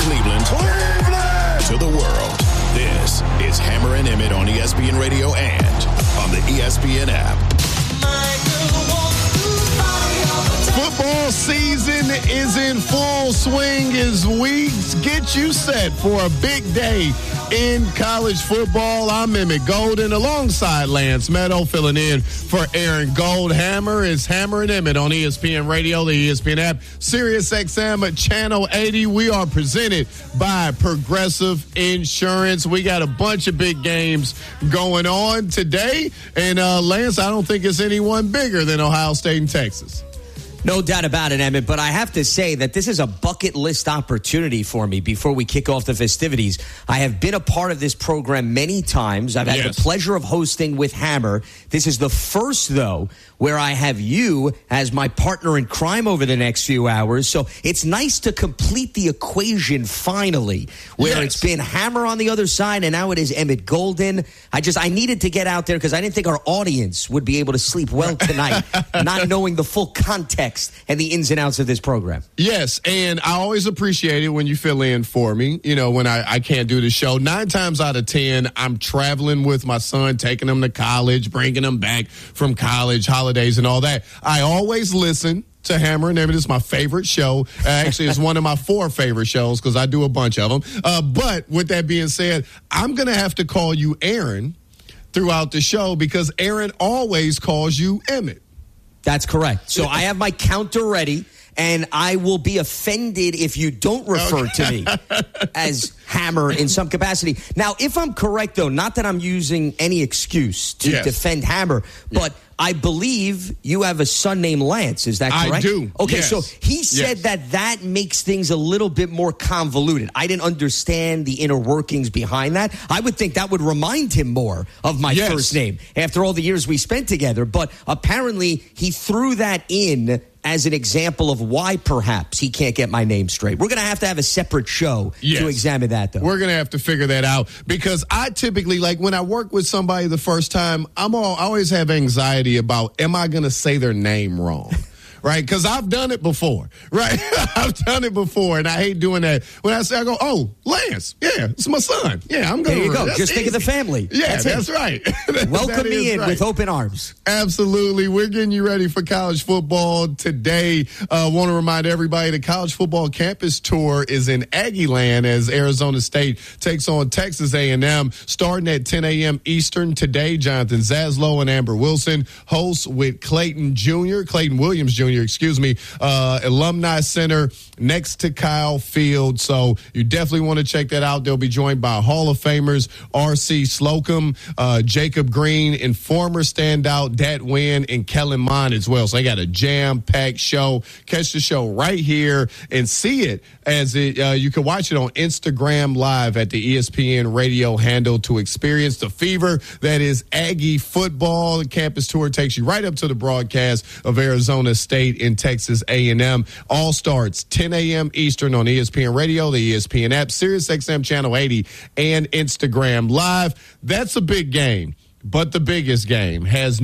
Cleveland to the world. This is Hammer and Emmett on ESPN Radio and on the ESPN app. Football season is in full swing as we get you set for a big day in college football. I'm Emmett Golden alongside Lance Meadow, filling in for Aaron Goldhammer. It's Hammer and Emmett on ESPN Radio, the ESPN app, Sirius XM Channel 80. We are presented by Progressive Insurance. We got a bunch of big games going on today. And Lance, I don't think it's anyone bigger than Ohio State and Texas. No doubt about it, Emmett, but I have to say that this is a bucket list opportunity for me before we kick off the festivities. I have been a part of this program many times. I've had the pleasure of hosting with Hammer. This is the first, though, where I have you as my partner in crime over the next few hours. So it's nice to complete the equation finally, where it's been Hammer on the other side, and now it is Emmett Golden. I needed to get out there because I didn't think our audience would be able to sleep well tonight, not knowing the full context and the ins and outs of this program. Yes, and I always appreciate it when you fill in for me, you know, when I can't do the show. 9 times out of 10, I'm traveling with my son, taking him to college, bringing him back from college, holidays and all that. I always listen to Hammer and Emmett. It's my favorite show. Actually, it's one of my 4 favorite shows because I do a bunch of them. But with that being said, I'm going to have to call you Aaron throughout the show because Aaron always calls you Emmett. That's correct. So I have my counter ready, and I will be offended if you don't refer to me as Hammer in some capacity. Now, if I'm correct, though, not that I'm using any excuse to defend Hammer, but I believe you have a son named Lance. Is that correct? I do. Okay, so he said that makes things a little bit more convoluted. I didn't understand the inner workings behind that. I would think that would remind him more of my first name after all the years we spent together. But apparently he threw that in as an example of why perhaps he can't get my name straight. We're going to have a separate show to examine that, though. We're going to have to figure that out because I typically, like when I work with somebody the first time, I always have anxiety about, am I going to say their name wrong? Right? Because I've done it before, right? I've done it before, and I hate doing that. When I say, I go, oh, Lance, it's my son. Yeah, I'm going to. There you go. Just think of the family. Yeah, that's right. Welcome me in with open arms. Absolutely. We're getting you ready for college football today. Want to remind everybody the college football campus tour is in Aggieland as Arizona State takes on Texas A&M starting at 10 a.m. Eastern today. Jonathan Zaslow and Amber Wilson hosts with Clayton Williams Jr., Alumni Center next to Kyle Field. So you definitely want to check that out. They'll be joined by Hall of Famers R.C. Slocum, Jacob Green, and former standout Dat Nguyen and Kellen Mond as well. So they got a jam-packed show. Catch the show right here and see it as you can watch it on Instagram Live at the ESPN radio handle to experience the fever that is Aggie football. The campus tour takes you right up to the broadcast of Arizona State in Texas A&M. All starts 10 a.m. Eastern on ESPN Radio, the ESPN app, Sirius XM Channel 80, and Instagram Live. That's a big game, but the biggest game has